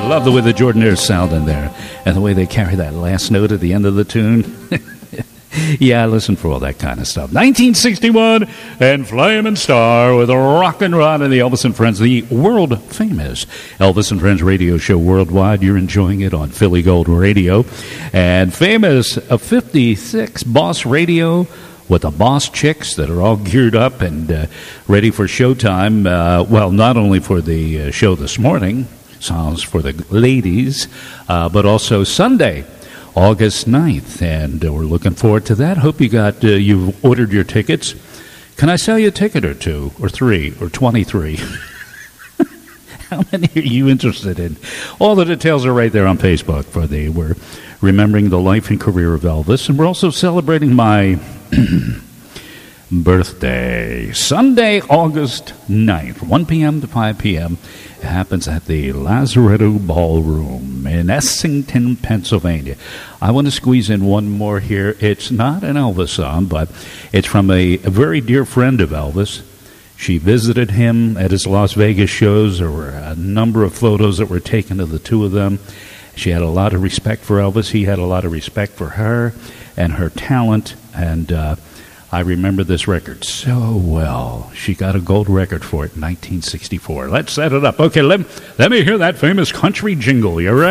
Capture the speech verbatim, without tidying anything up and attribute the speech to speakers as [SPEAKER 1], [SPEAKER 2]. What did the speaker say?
[SPEAKER 1] Love the way the Jordanaires sound in there and the way they carry that last note at the end of the tune. Yeah, I listen for all that kind of stuff. nineteen sixty-one and Flamin' Star with Rockin' Rod and the Elvis and Friends, the world-famous Elvis and Friends radio show worldwide. You're enjoying it on Philly Gold Radio. And famous uh, fifty-six Boss Radio with the Boss Chicks that are all geared up and uh, ready for showtime. Uh, well, not only for the uh, show this morning, songs for the ladies, uh, but also Sunday, August ninth, and uh, we're looking forward to that. Hope you got uh, you've ordered your tickets. Can I sell you a ticket or two, or three, or twenty-three? How many are you interested in? All the details are right there on Facebook. For the we're remembering the life and career of Elvis, and we're also celebrating my birthday, Sunday, August ninth, one p.m. to five p.m. It happens at the Lazaretto Ballroom in Essington, Pennsylvania. I want to squeeze in one more here. It's not an Elvis song, but it's from a, a very dear friend of Elvis. She visited him at his Las Vegas shows. There were a number of photos that were taken of the two of them. She had a lot of respect for Elvis. He had a lot of respect for her and her talent, and uh, I remember this record so well. She got a gold record for it in nineteen sixty-four. Let's set it up. Okay, let, let me hear that famous country jingle. You ready?